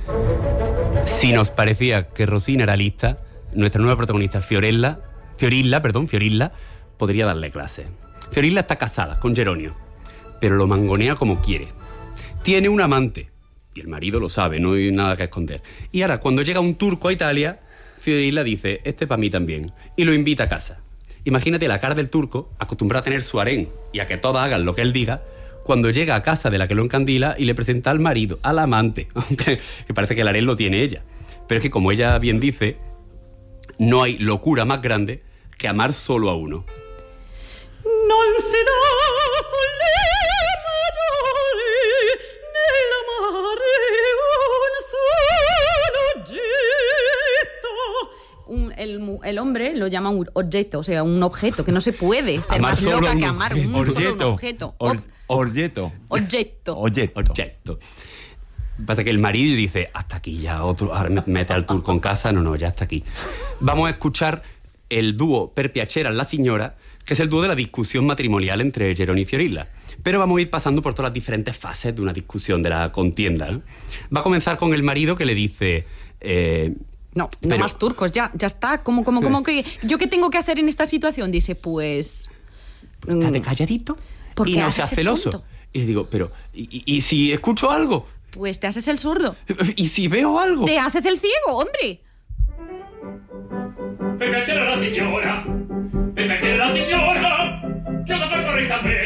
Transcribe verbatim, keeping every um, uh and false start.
Si nos parecía que Rosina era lista, nuestra nueva protagonista, Fiorella, Fiorilla, perdón, Fiorilla, podría darle clase. Fiorilla está casada con Geronio, pero lo mangonea como quiere. Tiene un amante, y el marido lo sabe, no hay nada que esconder. Y ahora, cuando llega un turco a Italia, Fiorilla dice, este es para mí también, y lo invita a casa. Imagínate la cara del turco, acostumbrado a tener su harén y a que todas hagan lo que él diga, cuando llega a casa de la que lo encandila y le presenta al marido, al amante, aunque parece que el harén lo tiene ella. Pero es que, como ella bien dice, no hay locura más grande que amar solo a uno. Non si dà follia maggiore nell'amare un solo oggetto. Un, el, el hombre lo llama un objeto, o sea, un objeto, que no se puede ser Amar más loca un que amar un, objeto. solo un objeto. Or, objeto. Objeto. Objeto. Objeto. Pasa que el marido dice, hasta aquí ya, otro, ahora me mete al turco en casa, no, no, ya hasta aquí. Vamos a escuchar el dúo Per piacere alla signora, que es el dúo de la discusión matrimonial entre Geronio y Fiorilla. Pero vamos a ir pasando por todas las diferentes fases de una discusión, de la contienda, ¿no? Va a comenzar con el marido, que le dice... Eh, No, pero, no más turcos, ya, ya está. ¿Cómo, cómo, cómo que ¿yo qué tengo que hacer en esta situación? Dice, pues... Estate calladito y no seas celoso. Punto? Y le digo, pero, ¿y, y, ¿y si escucho algo? Pues te haces el sordo. ¿Y si veo algo? Te haces el ciego, hombre. Per piacere alla signora, per piacere alla signora, che ho da far vorrei sapere.